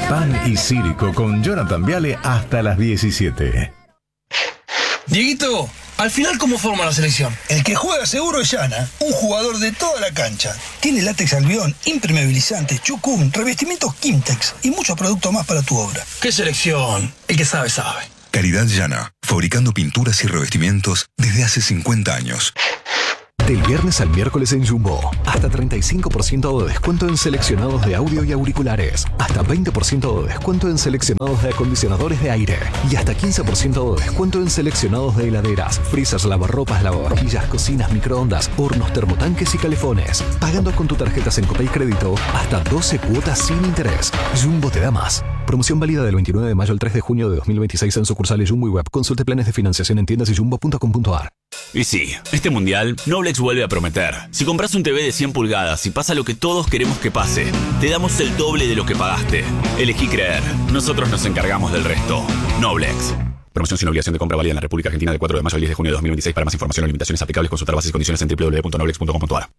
Pan y Círico con Jonathan Viale hasta las 17. Dieguito, al final, ¿cómo forma la selección? El que juega seguro es Yana, un jugador de toda la cancha. Tiene látex albión, impermeabilizante, chucún, revestimientos Kimtex y muchos productos más para tu obra. ¿Qué selección? El que sabe, sabe. Caridad Yana, fabricando pinturas y revestimientos desde hace 50 años. Del viernes al miércoles en Jumbo, hasta 35% de descuento en seleccionados de audio y auriculares, hasta 20% de descuento en seleccionados de acondicionadores de aire y hasta 15% de descuento en seleccionados de heladeras, freezers, lavarropas, lavavajillas, cocinas, microondas, hornos, termotanques y calefones. Pagando con tu tarjeta Sencopay Crédito hasta 12 cuotas sin interés. Jumbo te da más. Promoción válida del 29 de mayo al 3 de junio de 2026 en sucursales Jumbo y Web. Consulte planes de financiación en tiendas y jumbo.com.ar. Y sí, este mundial, Noblex vuelve a prometer. Si compras un TV de 100 pulgadas y pasa lo que todos queremos que pase, te damos el doble de lo que pagaste. Elegí creer. Nosotros nos encargamos del resto. Noblex. Promoción sin obligación de compra válida en la República Argentina del 4 de mayo al 10 de junio de 2026. Para más información o limitaciones aplicables, consultar bases y condiciones en www.noblex.com.ar.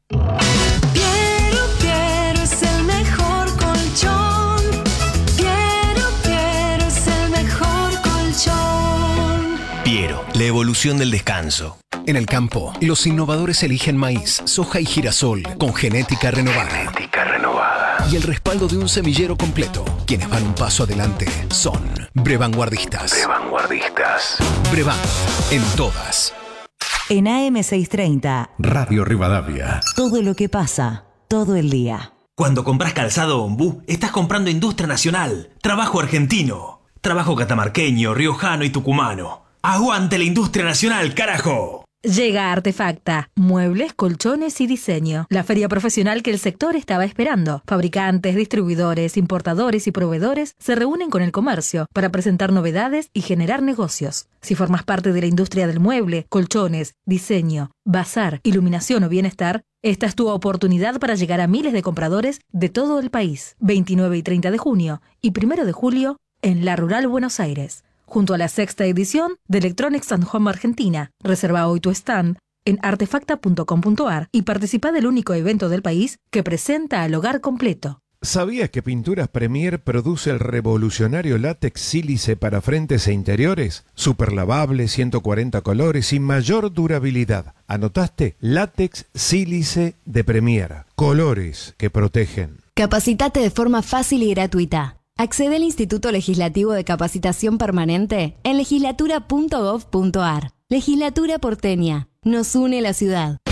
Piero es el mejor colchón. Piero es el mejor colchón. Piero, la evolución del descanso. En el campo, los innovadores eligen maíz, soja y girasol con genética renovada. Y el respaldo de un semillero completo. Quienes van un paso adelante son Brevanguardistas. Brevan, en todas. En AM630, Radio Rivadavia. todo lo que pasa, todo el día. Cuando compras calzado Ombú, estás comprando industria nacional, trabajo argentino, trabajo catamarqueño, riojano y tucumano. ¡Aguante la industria nacional, carajo! Llega Artefacta, muebles, colchones y diseño. La feria profesional que el sector estaba esperando. Fabricantes, distribuidores, importadores y proveedores se reúnen con el comercio para presentar novedades y generar negocios. Si formas parte de la industria del mueble, colchones, diseño, bazar, iluminación o bienestar, esta es tu oportunidad para llegar a miles de compradores de todo el país. 29 y 30 de junio y 1 de julio en La Rural Buenos Aires, junto a la 6ª edición de Electronics and Home Argentina. Reserva hoy tu stand en artefacta.com.ar y participa del único evento del país que presenta al hogar completo. ¿Sabías que Pinturas Premier produce el revolucionario látex sílice para frentes e interiores? Super lavable, 140 colores y mayor durabilidad. ¿Anotaste? Látex sílice de Premier. Colores que protegen. Capacitate de forma fácil y gratuita. Accede al Instituto Legislativo de Capacitación Permanente en legislatura.gov.ar. Legislatura porteña. Nos une la ciudad.